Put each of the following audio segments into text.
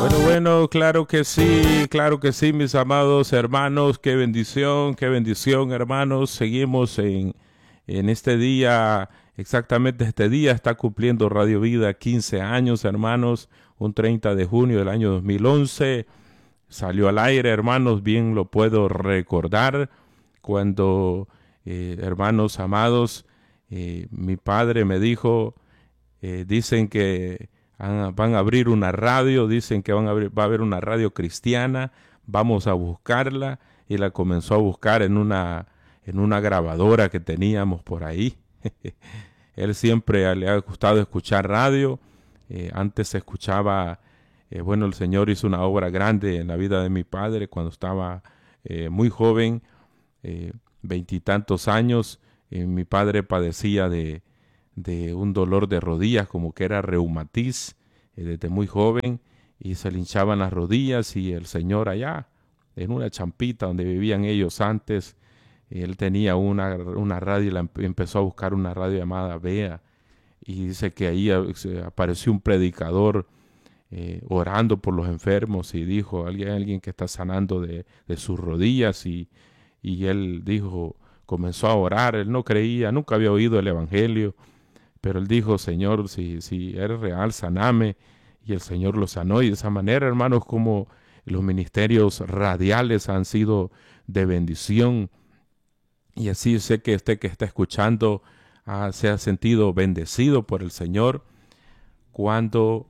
Bueno, claro que sí, mis amados hermanos, qué bendición, hermanos. Seguimos en este día, exactamente este día está cumpliendo Radio Vida 15 años, hermanos, un 30 de junio del año 2011. Salió al aire, hermanos, bien lo puedo recordar, cuando, hermanos amados, mi padre me dijo, dicen que van a abrir una radio, dicen que va a haber una radio cristiana, vamos a buscarla, y la comenzó a buscar en una grabadora que teníamos por ahí. Él siempre le ha gustado escuchar radio, antes se escuchaba, bueno, el Señor hizo una obra grande en la vida de mi padre cuando estaba muy joven, veintitantos años. Mi padre padecía de un dolor de rodillas, como que era reumatiz, desde muy joven, y se le hinchaban las rodillas, y el Señor allá, en una champita donde vivían ellos antes, él tenía una radio, y empezó a buscar una radio llamada Bea, y dice que ahí apareció un predicador orando por los enfermos, y dijo, alguien que está sanando de sus rodillas, y él dijo, comenzó a orar. Él no creía, nunca había oído el evangelio, pero él dijo, Señor, si eres real, saname, y el Señor lo sanó. Y de esa manera, hermanos, como los ministerios radiales han sido de bendición, y así sé que usted que está escuchando se ha sentido bendecido por el Señor cuando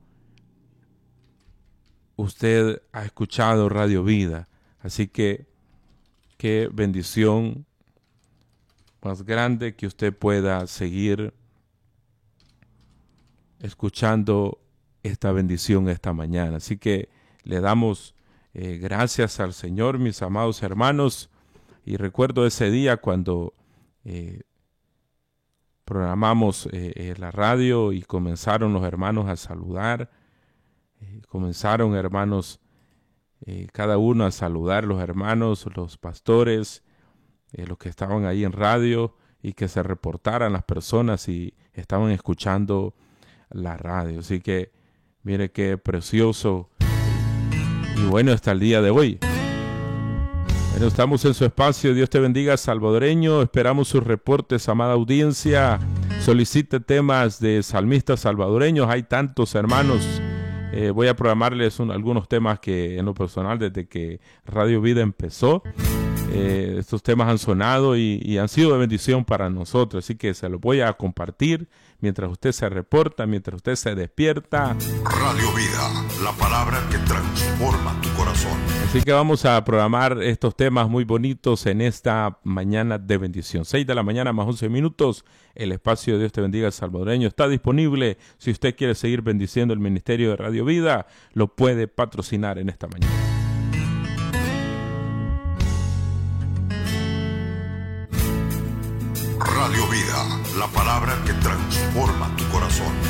usted ha escuchado Radio Vida. Así que qué bendición más grande que usted pueda seguir escuchando esta bendición esta mañana. Así que le damos gracias al Señor, mis amados hermanos. Y recuerdo ese día cuando programamos la radio y comenzaron los hermanos a saludar. Comenzaron, hermanos, cada uno a saludar, los hermanos, los pastores, los que estaban ahí en radio, y que se reportaran las personas y estaban escuchando la radio. Así que mire qué precioso y bueno hasta el día de hoy. Bueno, estamos en su espacio. Dios te bendiga, salvadoreño. Esperamos sus reportes, amada audiencia. Solicite temas de salmistas salvadoreños. Hay tantos, hermanos. Voy a programarles algunos temas que en lo personal, desde que Radio Vida empezó, estos temas han sonado y han sido de bendición para nosotros. Así que se los voy a compartir mientras usted se reporta, mientras usted se despierta. Radio Vida, la palabra que transforma tu corazón. Así que vamos a programar estos temas muy bonitos en esta mañana de bendición. 6 de la mañana más 11 minutos. El espacio de Dios te bendiga salvadoreño está disponible. Si usted quiere seguir bendiciendo el ministerio de Radio Vida, lo puede patrocinar en esta mañana. Radio Vida, la palabra que transforma tu corazón.